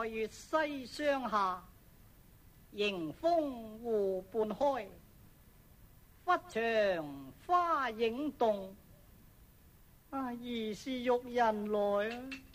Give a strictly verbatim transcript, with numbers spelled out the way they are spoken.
在月西廂下，迎風湖畔開。忽長花影動，啊，疑是玉人來啊！